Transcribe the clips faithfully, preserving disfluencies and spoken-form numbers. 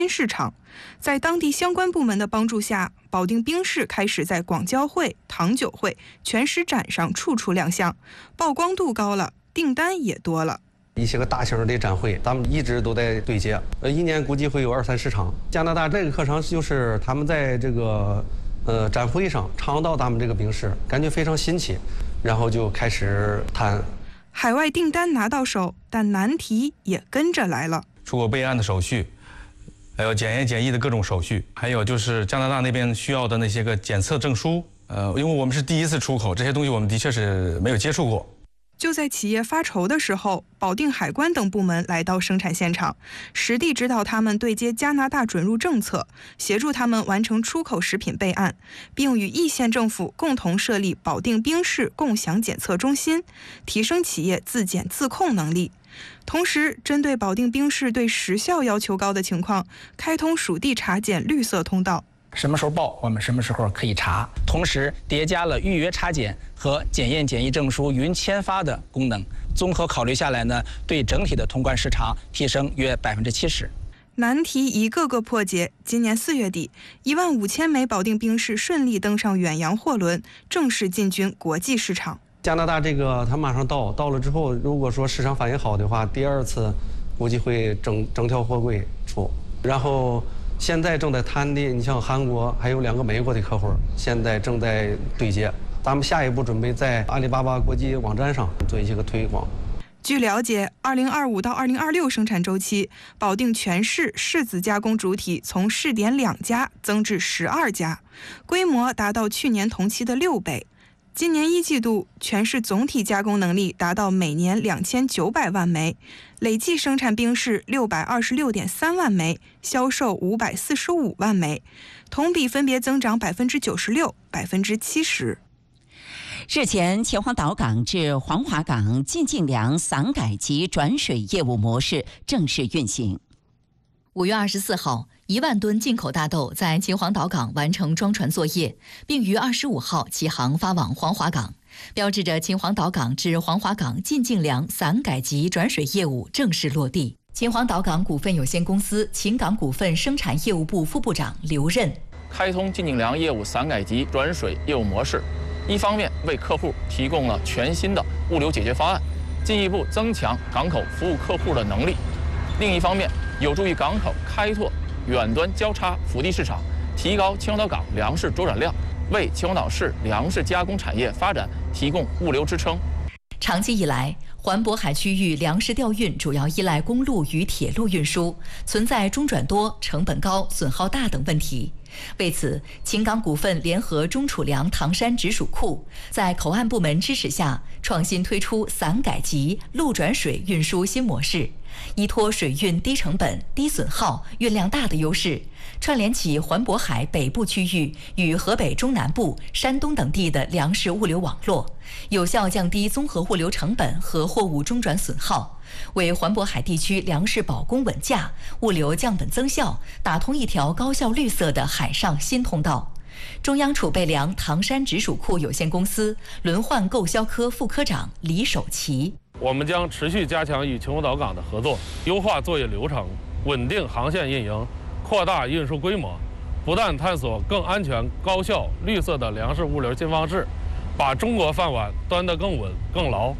市场。在当地相关部门的帮助下，保定冰室开始在广交会、糖酒会、全食展上处处亮相，曝光度高了，订单也多了。 一些个大型的展会，咱们一直都在对接，呃，一年估计会有二三十场。加拿大这个客场就是他们在这个呃展会上尝到咱们这个冰室，感觉非常新奇，然后就开始谈。 海外订单拿到手，但难题也跟着来了。 出口备案的手续，还有检验检疫的各种手续，还有就是加拿大那边需要的那些个检测证书。呃，因为我们是第一次出口，这些东西我们的确是没有接触过。 就在企业发愁的时候，保定海关等部门来到生产现场，实地指导他们对接加拿大准入政策，协助他们完成出口食品备案，并与一县政府共同设立保定冰室共享检测中心，提升企业自检自控能力。同时，针对保定冰室对时效要求高的情况，开通属地查检绿色通道。 什么时候报，我们什么时候可以查。同时叠加了预约查检和检验检疫证书云签发的功能，综合考虑下来呢，对整体的通关时长提升约百分之七十。 难题一个个破解。今年四月底，一万五千枚保定冰室顺利登上远洋货轮，正式进军国际市场。 加拿大这个它马上到，到了之后，如果说市场反应好的话，第二次估计会整整条货柜出，然后。现在正在谈的，你像韩国还有两个美国的客户，现在正在对接。咱们下一步准备在阿里巴巴国际网站上做一些个推广。 据了解，二零二五到二零二六生产周期，保定全市柿子加工主体从试点两家增至十二家，规模达到去年同期的六倍。今年一季度，全市总体加工能力达到每年两千九百万枚，累计生产冰室六百二十六点三万枚，销售五百四十五万枚，同比分别增长百分之九十六、百分之七十。 日前，秦皇岛港至黄骅港进净粮散改及转水业务模式正式运行。 五月二十四号，一万吨进口大豆在秦皇岛港完成装船作业，并于二十五号起航发往黄骅港，标志着秦皇岛港至黄骅港进净粮散改及转水业务正式落地。秦皇岛港股份有限公司秦港股份生产业务部副部长刘任： 开通进净粮业务散改及转水业务模式，一方面为客户提供了全新的物流解决方案，进一步增强港口服务客户的能力；另一方面，有助于港口开拓远端交叉腹地市场，提高秦皇岛港粮食周转量，为秦皇岛市粮食加工产业发展提供物流支撑。 长期以来，环渤海区域粮食调运主要依赖公路与铁路运输，存在中转多、成本高、损耗大等问题。为此，秦港股份联合中储粮唐山直属库，在口岸部门支持下，创新推出散改及陆转水运输新模式，依托水运低成本、低损耗、运量大的优势，串联起环渤海北部区域与河北中南部、山东等地的粮食物流网络，有效降低综合物流成本和货物中转损耗，为环渤海地区粮食保供稳价、物流降本增效打通一条高效绿色的海上新通道。中央储备粮唐山直属库有限公司轮换购销科副科长李守奇： 我们将持续加强与秦皇岛港的合作，优化作业流程，稳定航线运营，扩大运输规模，不断探索更安全、高效、绿色的粮食物流新方式，把中国饭碗端得更稳、更牢。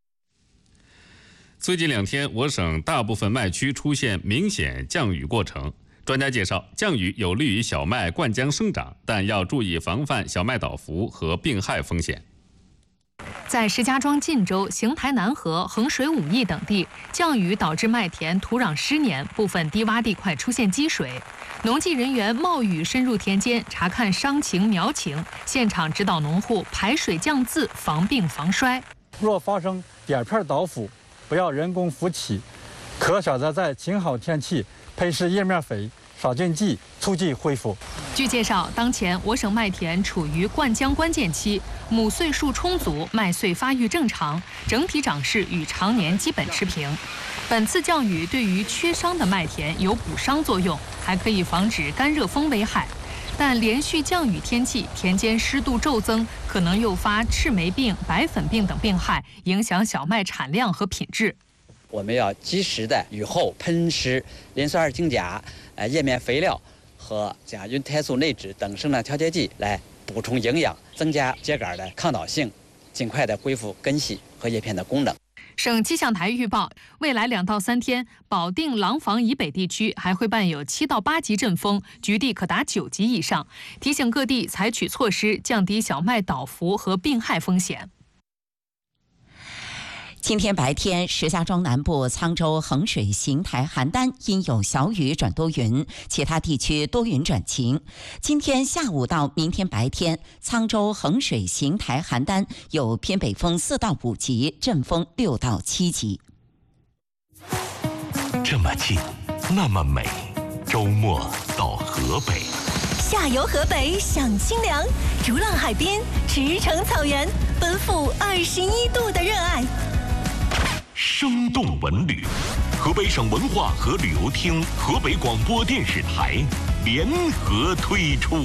最近两天，我省大部分麦区出现明显降雨过程。专家介绍，降雨有利于小麦灌浆生长，但要注意防范小麦倒伏和病害风险。 在石家庄晋州、邢台南河、衡水武义等地，降雨导致麦田土壤湿黏，部分低洼地块出现积水。农技人员冒雨深入田间查看伤情苗情，现场指导农户排水降渍，防病防衰。 若发生点片倒伏，不要人工扶起，可选择在晴好天气配施叶面肥、杀菌剂，促进恢复。 据介绍，当前我省麦田处于灌浆关键期，母穗数充足，麦穗发育正常，整体长势与常年基本持平。本次降雨对于缺伤的麦田有补伤作用，还可以防止干热风危害。但连续降雨天气，田间湿度骤增，可能诱发赤霉病、白粉病等病害，影响小麦产量和品质。 我们要及时的雨后喷施磷酸二氢钾， 呃叶面肥料和像云肽素内酯等生长调节剂来补充营养，增加秸秆的抗倒性，尽快的恢复根系和叶片的功能。 省气象台预报，未来两到三天，保定廊坊以北地区还会伴有七到八级阵风，局地可达九级以上，提醒各地采取措施降低小麦倒伏和病害风险。 今天白天，石家庄南部、沧州、衡水、邢台、邯郸阴有小雨转多云，其他地区多云转晴。今天下午到明天白天，沧州、衡水、邢台、邯郸有偏北风四到五级，阵风六到七级。 这么近，那么美，周末到河北。 下游河北享清凉，逐浪海边，驰骋草原，奔赴二十一度的热爱。 生动文旅，河北省文化和旅游厅、河北广播电视台联合推出。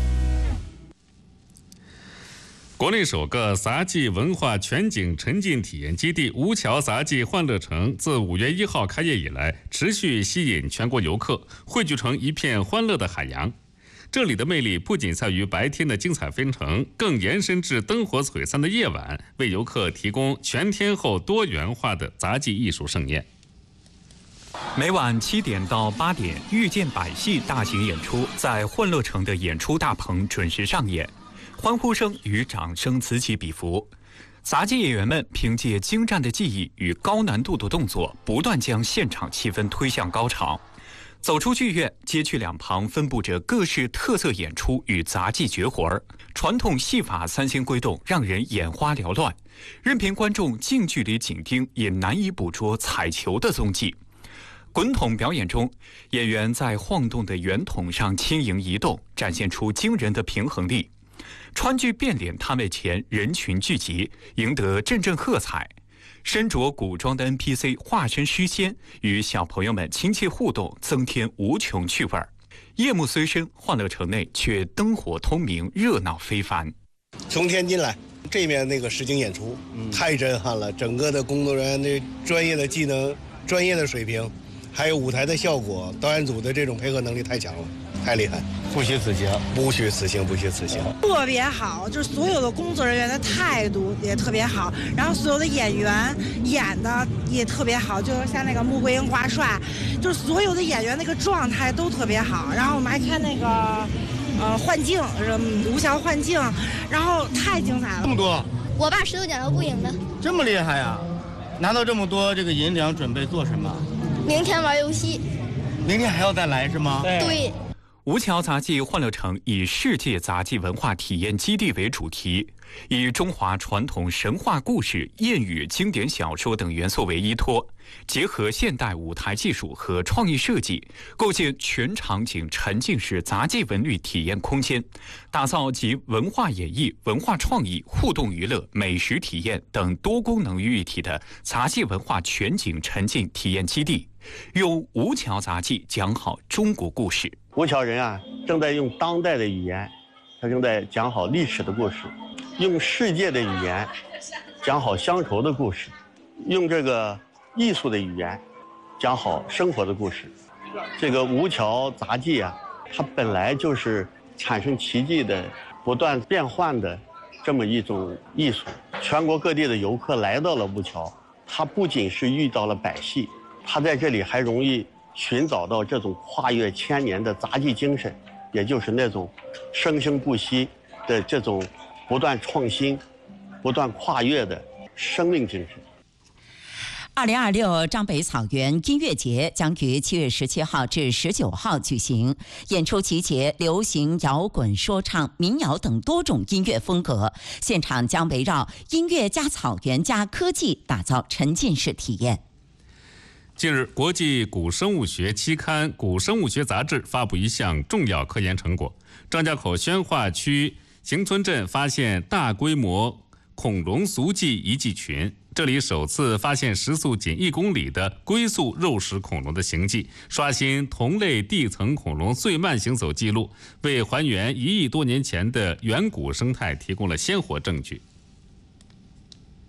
国内首个杂技文化全景沉浸体验基地吴桥杂技欢乐城自五月一号开业以来，持续吸引全国游客，汇聚成一片欢乐的海洋。这里的魅力不仅在于白天的精彩纷呈，更延伸至灯火璀璨的夜晚，为游客提供全天候多元化的杂技艺术盛宴。 每晚七点到八点，遇见百戏大型演出在欢乐城的演出大棚准时上演，欢呼声与掌声此起彼伏。杂技演员们凭借精湛的技艺与高难度的动作，不断将现场气氛推向高潮。走出剧院，街区两旁分布着各式特色演出与杂技绝活儿，传统戏法三星归洞，让人眼花缭乱。任凭观众近距离紧盯，也难以捕捉彩球的踪迹。滚筒表演中，演员在晃动的圆筒上轻盈移动，展现出惊人的平衡力。川剧变脸摊位前人群聚集，赢得阵阵喝彩。身着古装的 N P C 化身诗仙，与小朋友们亲切互动，增添无穷趣味。夜幕虽深，欢乐城内却灯火通明，热闹非凡。 从天津来，这面那个实景演出、嗯、太震撼了，整个的工作人员的专业的技能、专业的水平，还有舞台的效果，导演组的这种配合能力太强了，太厉害。不虚此行，不虚此行，不虚此行。 特别好，就是所有的工作人员的态度也特别好，然后所有的演员演的也特别好，就是像那个穆桂英挂帅，就是所有的演员那个状态都特别好。然后我们还看那个呃幻境，吴桥幻境，然后太精彩了。 这么多， 我爸石头剪刀布赢的。 这么厉害呀！拿到这么多这个银两，准备做什么？ 明天玩游戏。 明天还要再来是吗？ 对。 吴桥杂技欢乐城以世界杂技文化体验基地为主题，以中华传统神话故事、谚语、经典小说等元素为依托，结合现代舞台技术和创意设计，构建全场景沉浸式杂技文旅体验空间，打造集文化演绎、文化创意、互动娱乐、美食体验等多功能于一体的杂技文化全景沉浸体验基地，用吴桥杂技讲好中国故事。 吴桥人啊，正在用当代的语言，他正在讲好历史的故事，用世界的语言讲好乡愁的故事，用这个艺术的语言讲好生活的故事。这个吴桥杂技啊，它本来就是产生奇迹的、不断变换的这么一种艺术。全国各地的游客来到了吴桥，他不仅是遇到了百戏，他在这里还容易寻找到这种跨越千年的杂技精神，也就是那种生生不息的这种不断创新、不断跨越的生命精神。 二零二六张北草原音乐节将于七月十七号至十九号举行，演出集结流行、摇滚、说唱、民谣等多种音乐风格，现场将围绕音乐加草原加科技，打造沉浸式体验。 近日，国际古生物学期刊《古生物学杂志》发布一项重要科研成果：张家口宣化区行村镇发现大规模恐龙足迹遗迹群，这里首次发现时速仅一公里的龟速肉食恐龙的行迹，刷新同类地层恐龙最慢行走记录，为还原一亿多年前的远古生态提供了鲜活证据。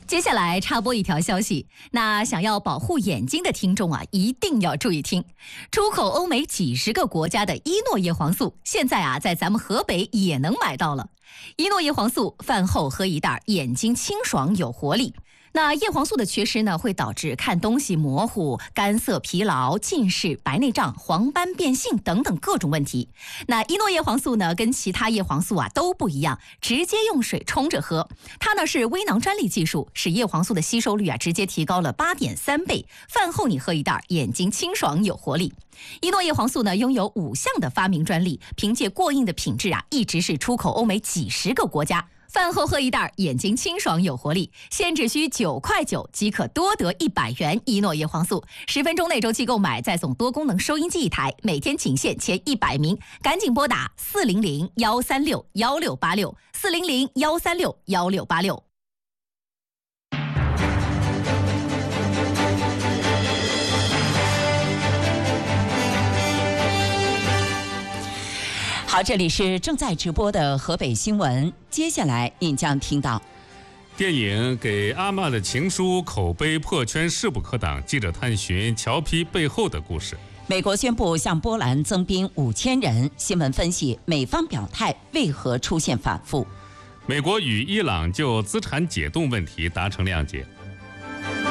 接下来插播一条消息，那想要保护眼睛的听众啊，一定要注意听。出口欧美几十个国家的伊诺叶黄素，现在啊，在咱们河北也能买到了。伊诺叶黄素饭后喝一袋，眼睛清爽有活力。那叶黄素的缺失呢，会导致看东西模糊、干涩、疲劳、近视、白内障、黄斑变性等等各种问题。那伊诺叶黄素呢，跟其他叶黄素啊都不一样，直接用水冲着喝。它呢是微囊专利技术，使叶黄素的吸收率啊直接提高了八点三倍。饭后你喝一袋，眼睛清爽有活力。伊诺叶黄素呢拥有五项的发明专利，凭借过硬的品质啊，一直是出口欧美几十个国家。饭后喝一袋，眼睛清爽有活力，现只需九块九即可多得一百元伊诺叶黄素。十分钟内周期购买，再送多功能收音机一台，每天仅限前一百名，赶紧拨打四零零幺三六幺六八六四零零幺三六幺六八六。 好，这里是正在直播的河北新闻。接下来您将听到： 电影《给阿嬷的情书》口碑破圈势不可挡，记者探寻乔皮背后的故事。 美国宣布向波兰增兵五千人。新闻分析：美方表态为何出现反复？ 美国与伊朗就资产解冻问题达成谅解。